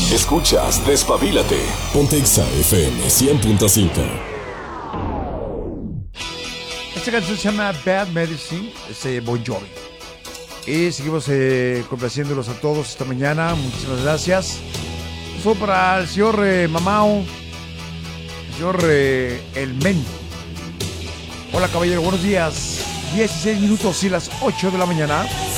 Escuchas Despabilate. Ponte Exa FM 100.5. Esta canción se llama Bad Medicine, es Bon Jovi. Y seguimos complaciéndolos a todos esta mañana. Muchísimas gracias. Eso para el señor Mamao, el señor El Men. Hola caballero, buenos días. 16 minutos y las 8 de la mañana.